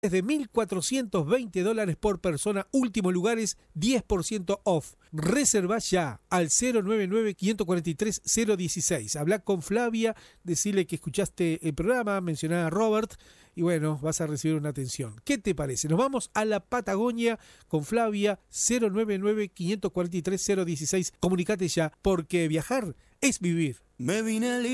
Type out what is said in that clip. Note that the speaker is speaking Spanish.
de $1.420 por persona. Últimos lugares, 10% off. Reserva ya al 099-543-016. Habla con Flavia, decirle que escuchaste el programa, mencioná a Robert y bueno, vas a recibir una atención. ¿Qué te parece? Nos vamos a la Patagonia con Flavia, 099-543-016. Comunicate ya, porque viajar es vivir. Me vine